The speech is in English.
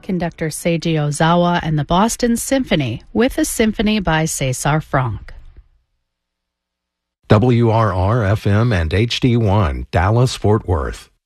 conductor Seiji Ozawa and the Boston Symphony with a symphony by César Franck. WRR-FM and HD1, Dallas, Fort Worth.